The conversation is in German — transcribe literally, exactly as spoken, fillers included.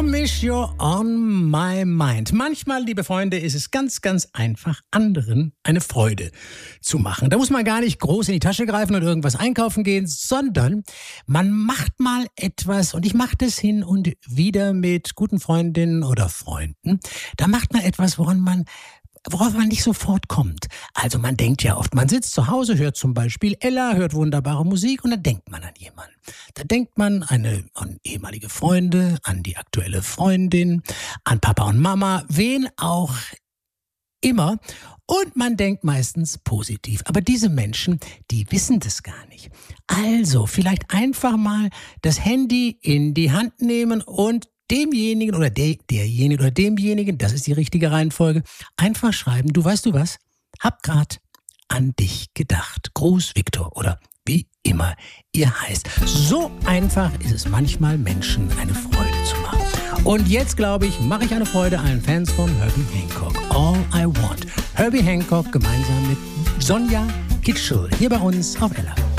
Promise You're on My Mind. Manchmal, liebe Freunde, ist es ganz, ganz einfach, anderen eine Freude zu machen. Da muss man gar nicht groß in die Tasche greifen und irgendwas einkaufen gehen, sondern man macht mal etwas, und ich mache das hin und wieder mit guten Freundinnen oder Freunden. Da macht man etwas, woran man worauf man nicht sofort kommt. Also man denkt ja oft, man sitzt zu Hause, hört zum Beispiel Ella, hört wunderbare Musik und dann denkt man an jemanden. Da denkt man eine, an ehemalige Freunde, an die aktuelle Freundin, an Papa und Mama, wen auch immer. Und man denkt meistens positiv. Aber diese Menschen, die wissen das gar nicht. Also vielleicht einfach mal das Handy in die Hand nehmen und demjenigen oder der, derjenigen oder demjenigen, das ist die richtige Reihenfolge, einfach schreiben, du weißt du was, hab grad an dich gedacht. Gruß Viktor oder wie immer ihr heißt. So einfach ist es manchmal, Menschen eine Freude zu machen. Und jetzt, glaube ich, mache ich eine Freude allen Fans von Herbie Hancock. All I Want. Herbie Hancock gemeinsam mit Sonja Kitschel hier bei uns auf Ella.